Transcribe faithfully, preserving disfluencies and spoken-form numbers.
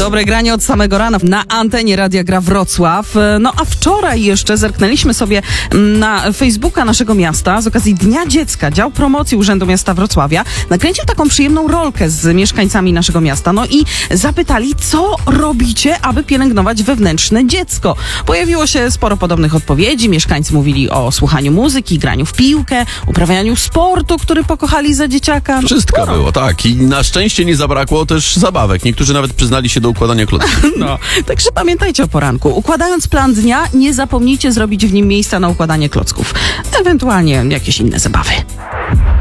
Dobre granie od samego rana na antenie Radia Gra Wrocław. No a wczoraj jeszcze zerknęliśmy sobie na Facebooka naszego miasta z okazji Dnia Dziecka. Dział promocji Urzędu Miasta Wrocławia nakręcił taką przyjemną rolkę z mieszkańcami naszego miasta. No i zapytali, co robicie, aby pielęgnować wewnętrzne dziecko. Pojawiło się sporo podobnych odpowiedzi. Mieszkańcy mówili o słuchaniu muzyki, graniu w piłkę, uprawianiu sportu, który pokochali za dzieciaka. No, Wszystko sporo. było, tak. I na szczęście nie zabrakło też zabawek. Niektórzy nawet przyznali się do układania klocków. No, także pamiętajcie o poranku. Układając plan dnia, nie zapomnijcie zrobić w nim miejsca na układanie klocków. Ewentualnie jakieś inne zabawy.